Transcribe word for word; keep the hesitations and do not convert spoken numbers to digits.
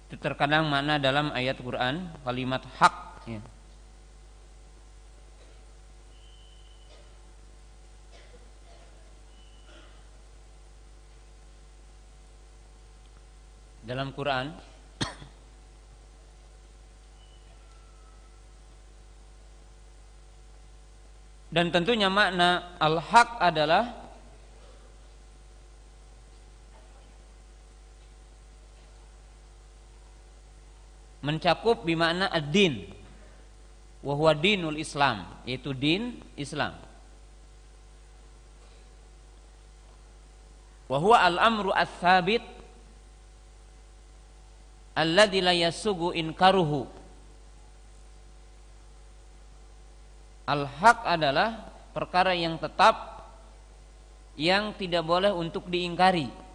Itu terkadang makna dalam ayat Quran kalimat hak ya. Dalam Quran dan tentunya makna al-haq adalah mencakup bimakna ad-din wa huwa dinul Islam, yaitu din Islam. Wa huwa al-amru ats-tsabit alladzi la yasugu inkaruhu. Al-haq adalah perkara yang tetap yang tidak boleh untuk diingkari.